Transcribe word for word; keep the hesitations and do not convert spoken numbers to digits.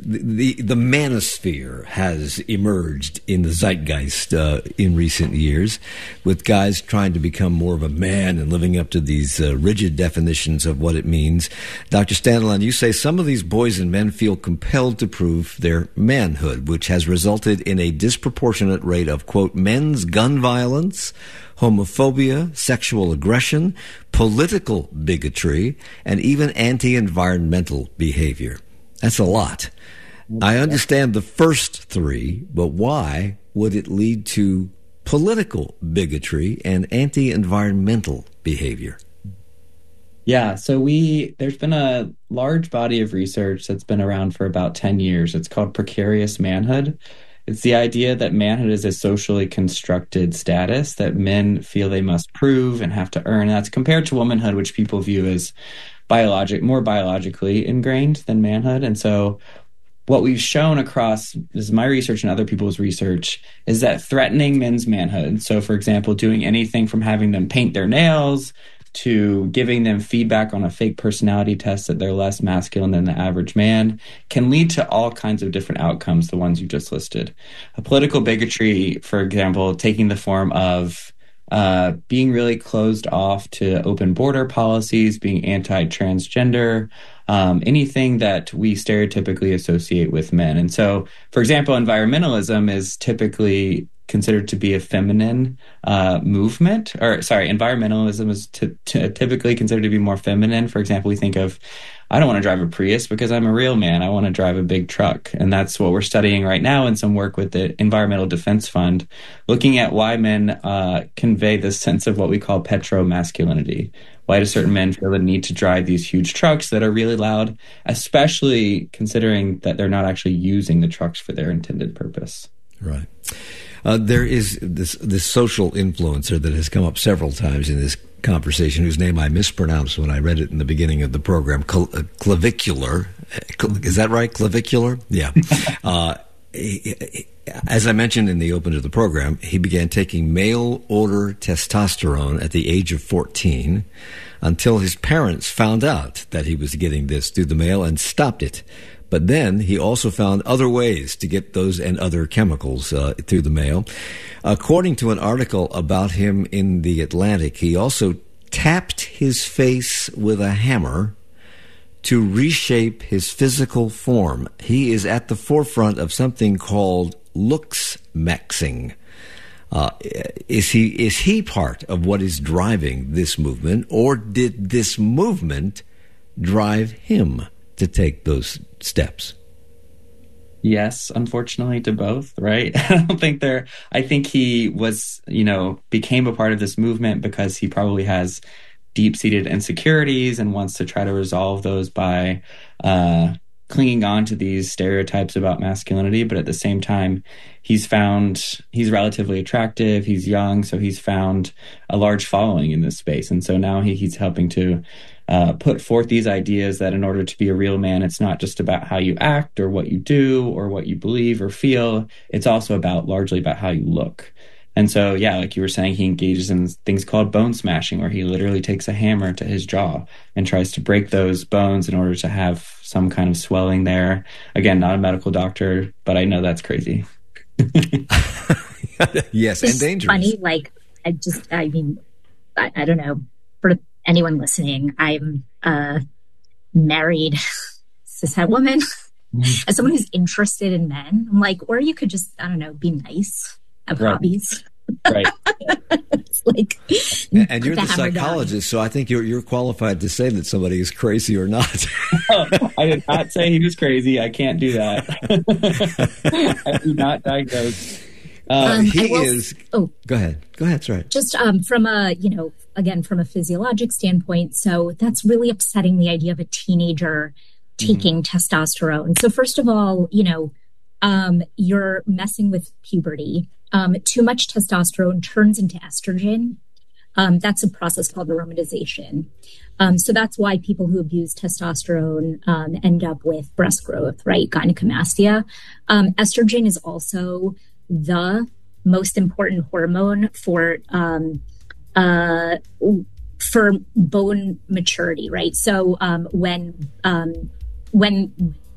the the manosphere has emerged in the zeitgeist uh, in recent years, with guys trying to become more of a man and living up to these uh, rigid definitions of what it means. Doctor Standalone, you say some of these boys and men feel compelled to prove their manhood, which has resulted in a disproportionate rate of, quote, men's gun violence, homophobia, sexual aggression, political bigotry, and even anti-environmental behavior. That's a lot. I understand the first three, but why would it lead to political bigotry and anti-environmental behavior? Yeah, so we there's been a large body of research that's been around for about ten years. It's called precarious manhood. It's the idea that manhood is a socially constructed status that men feel they must prove and have to earn. And that's compared to womanhood, which people view as biologic, more biologically ingrained than manhood. And so what we've shown across, this is my research and other people's research, is that threatening men's manhood, so for example, doing anything from having them paint their nails to giving them feedback on a fake personality test that they're less masculine than the average man, can lead to all kinds of different outcomes, the ones you just listed. A political bigotry, for example, taking the form of uh, being really closed off to open border policies, being anti-transgender, um, anything that we stereotypically associate with men. And so, for example, environmentalism is typically considered to be a feminine uh, movement, or sorry, environmentalism is t- t- typically considered to be more feminine. For example, we think of, I don't want to drive a Prius because I'm a real man. I want to drive a big truck. And that's what we're studying right now in some work with the Environmental Defense Fund, looking at why men uh, convey this sense of what we call petromasculinity. Why do certain men feel the need to drive these huge trucks that are really loud, especially considering that they're not actually using the trucks for their intended purpose? Right. Uh, there is this this social influencer that has come up several times in this conversation, whose name I mispronounced when I read it in the beginning of the program, Cl- uh, Clavicular. Is that right? Clavicular? Yeah. uh, he, he, as I mentioned in the open of the program, he began taking mail-order testosterone at the age of fourteen until his parents found out that he was getting this through the mail and stopped it. But then he also found other ways to get those and other chemicals uh, through the mail. According to an article about him in The Atlantic, he also tapped his face with a hammer to reshape his physical form. He is at the forefront of something called looks-maxing. Uh, is he is he part of what is driving this movement, or did this movement drive him to take those steps? Yes, unfortunately, to both, right? I don't think there, I think he was, you know, became a part of this movement because he probably has deep-seated insecurities and wants to try to resolve those by uh, clinging on to these stereotypes about masculinity. But at the same time, he's found, he's relatively attractive, he's young, so he's found a large following in this space. And so now he, he's helping to Uh, put forth these ideas that in order to be a real man, it's not just about how you act or what you do or what you believe or feel. It's also about largely about how you look. And so, yeah, like you were saying, he engages in things called bone smashing, where he literally takes a hammer to his jaw and tries to break those bones in order to have some kind of swelling there. Again, not a medical doctor, but I know that's crazy. Yes, it's and dangerous. Funny, like, I just, I mean, I, I don't know, for anyone listening, I'm a married cishet woman. As someone who's interested in men, I'm like, or you could just, I don't know, be nice, have right. hobbies. Right. It's like, and you're the, the psychologist, down. So I think you're you're qualified to say that somebody is crazy or not. Oh, I did not say he was crazy. I can't do that. I do not diagnose. Uh, um, he will, is. Oh, go ahead. Go ahead. Sorry. Just um, from a, you know, again, from a physiologic standpoint. So that's really upsetting, the idea of a teenager taking mm-hmm. testosterone. So first of all, you know, um, you're messing with puberty. Um, too much testosterone turns into estrogen. Um, that's a process called aromatization. Um, so that's why people who abuse testosterone um, end up with breast growth, right? Gynecomastia. Um, estrogen is also the most important hormone for um, uh, for bone maturity, right? So um, when um, when